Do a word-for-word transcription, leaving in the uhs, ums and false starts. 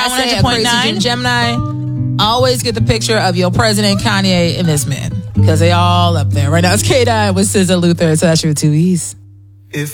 I say a crazy nine. Gemini, always get the picture of your president, Kanye, and this man. Because they all up there. Right now it's K nine with S Z A Luther. So that's your two E's.